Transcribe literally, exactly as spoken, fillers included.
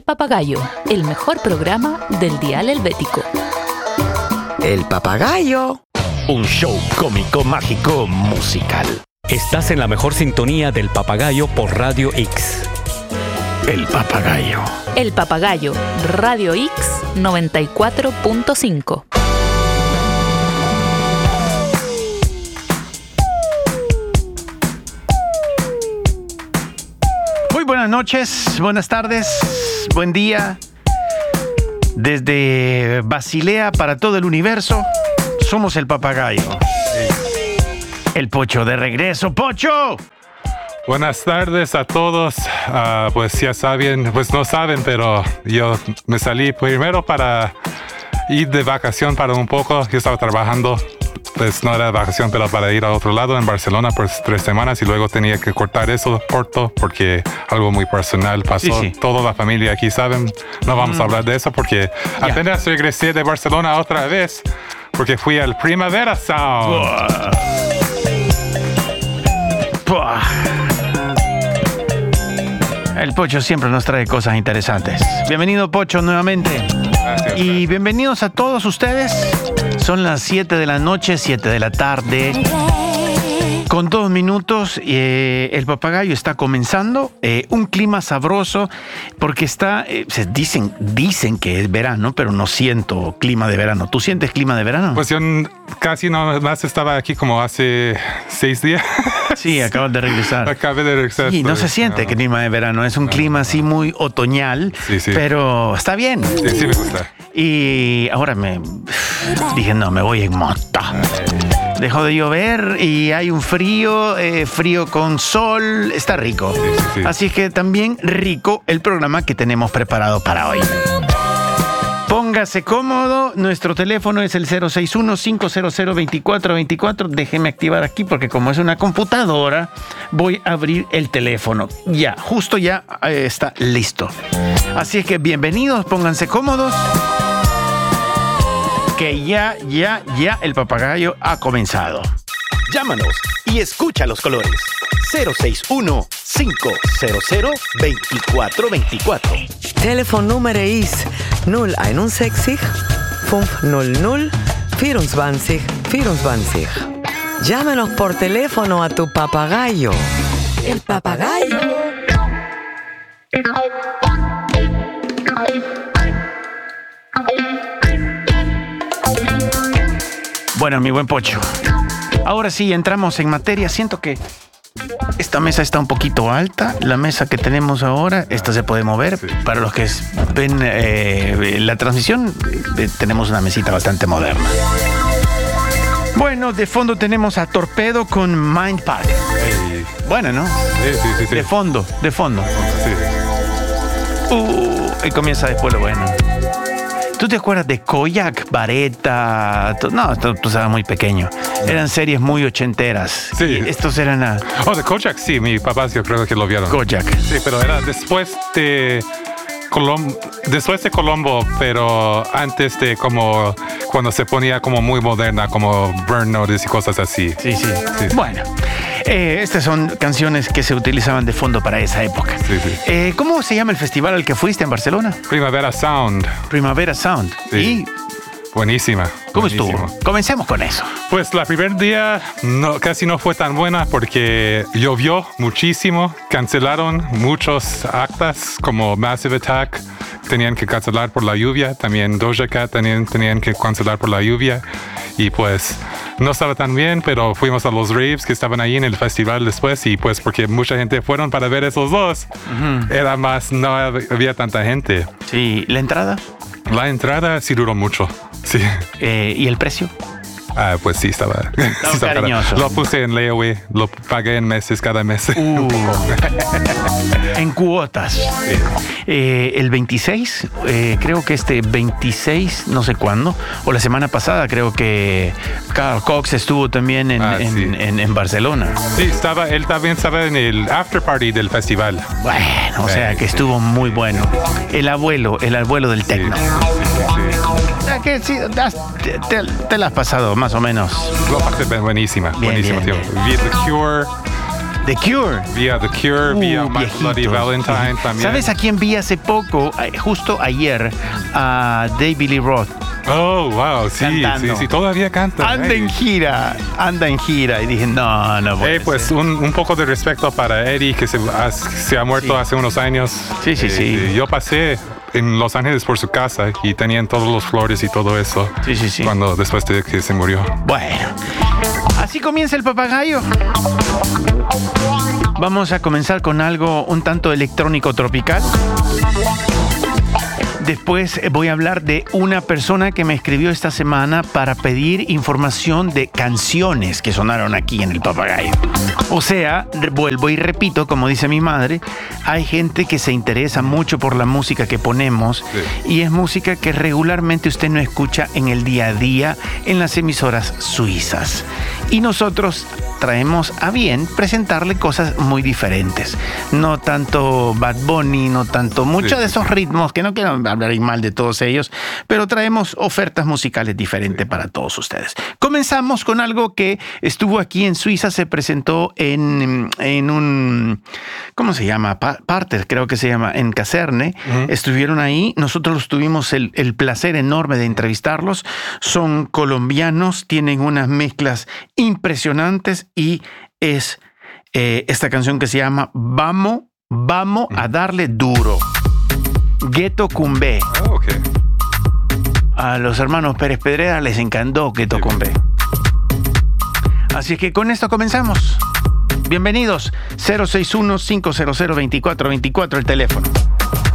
Papagayo, el mejor programa del dial helvético. El Papagayo. Un show cómico, mágico, musical. Estás en la mejor sintonía del Papagayo por Radio X. El Papagayo. El Papagayo, Radio X noventa y cuatro punto cinco. Muy buenas noches, buenas tardes, buen día. Desde Basilea para todo el universo, somos el Papagayo. El Pocho de regreso. ¡Pocho! Buenas tardes a todos. Uh, pues ya saben, pues no saben, pero yo me salí primero para ir de vacación para un poco. Yo estaba trabajando, pues no era de vacación, pero para ir a otro lado en Barcelona por tres semanas y luego tenía que cortar eso corto porque algo muy personal pasó. Sí, sí. Toda la familia aquí saben, no vamos mm. a hablar de eso porque yeah. apenas regresé de Barcelona otra vez porque fui al Primavera Sound. Buah. Buah. El Pocho siempre nos trae cosas interesantes. Bienvenido, Pocho, nuevamente. Gracias. Y bienvenidos a todos ustedes. Son las siete de la noche, siete de la tarde. Con dos minutos, eh, el Papagayo está comenzando. Eh, un clima sabroso, porque está, eh, se dicen, dicen que es verano, pero no siento clima de verano. ¿Tú sientes clima de verano? Pues yo casi no más estaba aquí como hace seis días. Sí, acabas de regresar. Acabé de regresar. Sí, no se siente no. clima de verano. Es un no, clima no. así muy otoñal, sí, sí. pero está bien. Sí, sí me gusta. Y ahora me dije, no, me voy en moto. Dejó de llover y hay un frío, eh, frío con sol, está rico. Sí, sí, sí. Así que también rico el programa que tenemos preparado para hoy. Póngase cómodo, nuestro teléfono es el cero seis uno, cinco cero cero, dos cuatro dos cuatro. Déjeme activar aquí porque como es una computadora, voy a abrir el teléfono. Ya, justo ya eh, está listo. Así es que bienvenidos, pónganse cómodos. Que ya, ya, ya el Papagayo ha comenzado. Llámanos y escucha los colores. cero seis uno, cinco cero cero, dos cuatro dos cuatro. Telefonnummer is null einundsechzig, fünfhundert, vierundzwanzig, vierundzwanzig. Llámenos por teléfono a tu Papagayo. El Papagayo. Bueno, mi buen Pocho, ahora sí entramos en materia. Siento que esta mesa está un poquito alta. La mesa que tenemos ahora, esta se puede mover. Sí. Para los que ven eh, la transmisión, eh, tenemos una mesita bastante moderna. Bueno, de fondo tenemos a Torpedo con Mind Park. Hey. Bueno, ¿no? Sí, sí, sí, sí. De fondo, de fondo. Sí. Uh, y comienza después lo bueno. ¿Tú te acuerdas de Kojak, Vareta? No, tú, tú estabas muy pequeño. Eran series muy ochenteras. Sí. Y estos eran a... Oh, de Kojak, sí. Mi papá yo creo que lo vieron. Kojak. Sí, pero era después de... Colom- después de Colombo, pero antes de como... Cuando se ponía como muy moderna, como Burn Notice y cosas así. Sí, sí. sí. Bueno, eh, estas son canciones que se utilizaban de fondo para esa época. Sí, sí. Eh, ¿Cómo se llama el festival al que fuiste en Barcelona? Primavera Sound. Primavera Sound. Sí. ¿Y Buenísima. cómo buenísimo. estuvo? Comencemos con eso. Pues la primer día no, casi no fue tan buena porque llovió muchísimo. Cancelaron muchos actas como Massive Attack. Tenían que cancelar por la lluvia. También Doja Cat también tenían que cancelar por la lluvia. Y pues no estaba tan bien, pero fuimos a los raves que estaban ahí en el festival después. Y pues porque mucha gente fueron para ver esos dos, uh-huh. era más, no había tanta gente. Sí, ¿la entrada? La entrada sí duró mucho. Sí. Eh, ¿Y el precio? Ah, pues sí, estaba, no, sí estaba cariñoso. Lo puse en layaway, lo pagué en meses cada mes. Uh, en cuotas. Sí. Eh, el veintiséis, eh, creo que este veintiséis, no sé cuándo, o la semana pasada, creo que Carl Cox estuvo también en, ah, en, sí. en, en, en Barcelona. Sí, estaba, él también estaba en el after party del festival. Bueno, o sí, sea que sí. estuvo muy bueno. El abuelo, el abuelo del techno. Sí, sí, sí. Que sí, te, te, te la has pasado más o menos. La parte buenísima, Bien, buenísima, bien, tío. Vi The Cure, The Cure. vía The Cure, Uh, vía My Bloody viejitos. Valentine también. ¿Sabes a quién vi hace poco, eh, justo ayer? A David Lee Roth. Oh, wow, sí, Cantando. sí, sí, todavía canta. Anda Eddie. en gira, anda en gira. Y dije, no, no puede Eh, pues ser. un, un poco de respeto para Eddie, que se, ha- se ha muerto Sí. hace unos años. Sí, sí, sí. Yo pasé en Los Ángeles por su casa y tenían todos los flores y todo eso. Sí, sí, sí. Cuando, después de que se murió. Bueno, así comienza el papagayo. Vamos a comenzar con algo un tanto electrónico tropical. Después voy a hablar de una persona que me escribió esta semana para pedir información de canciones que sonaron aquí en el papagayo. O sea, vuelvo y repito, como dice mi madre, hay gente que se interesa mucho por la música que ponemos Sí. y es música que regularmente usted no escucha en el día a día en las emisoras suizas. Y nosotros traemos a bien presentarle cosas muy diferentes. No tanto Bad Bunny, no tanto muchos Sí, de sí, esos ritmos, que no quiero hablar mal de todos ellos, pero traemos ofertas musicales diferentes para todos ustedes. Comenzamos con algo que estuvo aquí en Suiza, se presentó en, en un, ¿cómo se llama? Pa- Parter, creo que se llama, en Caserne. Ujú. Estuvieron ahí, nosotros tuvimos el, el placer enorme de entrevistarlos. Son colombianos, tienen unas mezclas impresionantes y es eh, esta canción que se llama Vamos, vamos a darle duro. Ghetto Cumbé. Oh, ok. A los hermanos Pérez Pedrera les encantó Ghetto Sí. Cumbé. Así es que con esto comenzamos. Bienvenidos. cero seis uno, cinco cero cero, dos cuatro dos cuatro el teléfono.